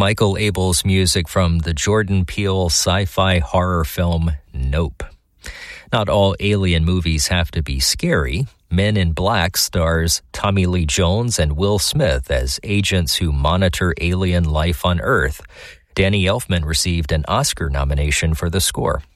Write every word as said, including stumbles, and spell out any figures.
Michael Abels' music from the Jordan Peele sci-fi horror film Nope. Not all alien movies have to be scary. Men in Black stars Tommy Lee Jones and Will Smith as agents who monitor alien life on Earth. Danny Elfman received an Oscar nomination for the score.